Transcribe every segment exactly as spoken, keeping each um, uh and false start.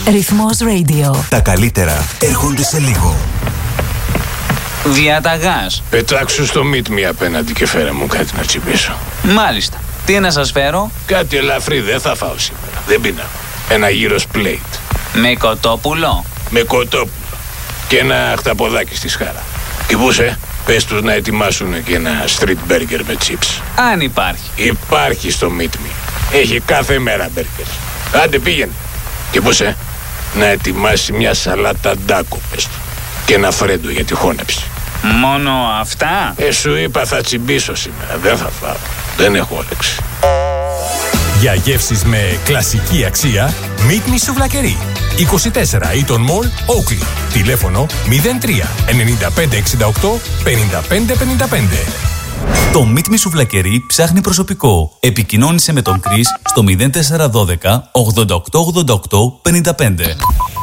Ρυθμός Radio. Τα καλύτερα έρχονται σε λίγο. Διαταγάς. Πετάξου στο Meet Me απέναντι και φέρε μου κάτι να τσιμπήσω. Μάλιστα. Τι να σας φέρω? Κάτι ελαφρύ, δεν θα φάω σήμερα. Δεν πεινάω. Ένα γύρος plate. Με κοτόπουλο. Με κοτόπουλο. Και ένα χταποδάκι στη σχάρα. Και πούσε, πες τους να ετοιμάσουν και ένα street burger με chips. Αν υπάρχει. Υπάρχει στο Meet Me. Έχει κάθε μέρα burgers. Άντε πήγαινε. Και πούσε, να ετοιμάσει μια σαλάτα ντάκο, πες του. Και ένα φρέντο για τη χώνεψη. Μόνο αυτά? Ε, σου είπα θα τσιμπήσω σήμερα. Δεν θα φάω. Δεν έχω όρεξη. Για γεύσεις με κλασική αξία, Meet Me Σουβλακερί. είκοσι τέσσερα Eaton Mall, Oakley. Τηλέφωνο μηδέν τρία εννιά πέντε έξι οκτώ πέντε πέντε πέντε πέντε. Το Meet Me Σουβλακερί ψάχνει προσωπικό. Επικοινώνησε με τον Chris στο μηδέν τέσσερα ένα δύο ογδόντα οκτώ ογδόντα οκτώ πενήντα πέντε.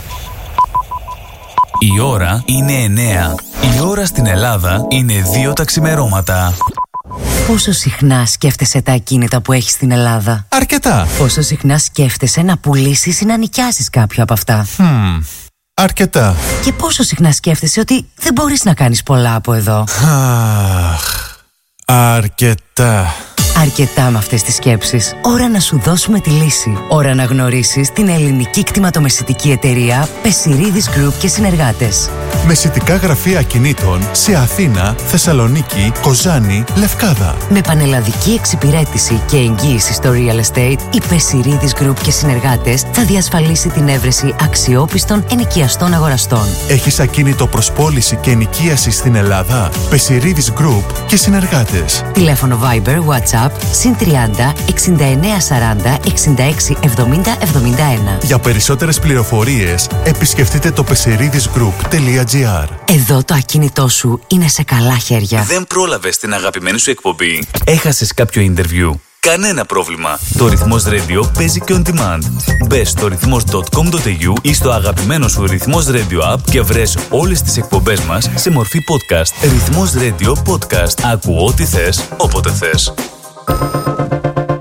Η ώρα είναι εννέα. Η ώρα στην Ελλάδα είναι δύο τα ξημερώματα. Πόσο συχνά σκέφτεσαι τα ακίνητα που έχεις στην Ελλάδα? Αρκετά. Πόσο συχνά σκέφτεσαι να πουλήσεις ή να νοικιάσεις κάποιο από αυτά? Hmm. Αρκετά. Και πόσο συχνά σκέφτεσαι ότι δεν μπορείς να κάνεις πολλά από εδώ? Αχ. Αρκετά. Αρκετά με αυτές τις σκέψεις. Ώρα να σου δώσουμε τη λύση. Ώρα να γνωρίσεις την ελληνική κτηματομεσητική εταιρεία Πεσιρίδης Group και συνεργάτες. Μεσητικά γραφεία ακινήτων σε Αθήνα, Θεσσαλονίκη, Κοζάνη, Λευκάδα. Με πανελλαδική εξυπηρέτηση και εγγύηση στο real estate, η Πεσιρίδης Group και συνεργάτες θα διασφαλίσει την έβρεση αξιόπιστων ενοικιαστών αγοραστών. Έχεις ακίνητο προς πώληση και ενοικίαση στην Ελλάδα? Πεσιρίδης Group και συνεργάτες. Τηλέφωνο Viber, WhatsApp συν τριάντα εξήντα εννέα σαράντα εξήντα έξι εβδομήντα εβδομήντα ένα. Για περισσότερες πληροφορίες επισκεφτείτε το πεσιρίδης γκρουπ τελεία τζι άρ. Εδώ το ακίνητό σου είναι σε καλά χέρια. Δεν πρόλαβες την αγαπημένη σου εκπομπή? Έχασες κάποιο interview? Κανένα πρόβλημα. Το Ρυθμός Radio παίζει και on demand. Μπες στο ρυθμός τελεία κομ τελεία έι γιου ή στο αγαπημένο σου Ρυθμός Radio app και βρες όλες τις εκπομπές μας σε μορφή podcast. Ρυθμός Radio Podcast. Άκου ό,τι θες, όποτε θες.